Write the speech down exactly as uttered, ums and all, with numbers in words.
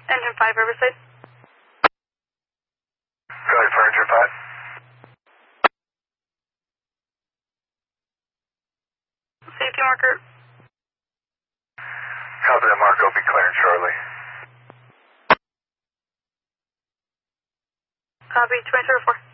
Engine five, Riverside. Go ahead for engine five. Safety marker. Copy that mark, I'll be clearing shortly. Copy, twenty-two oh four.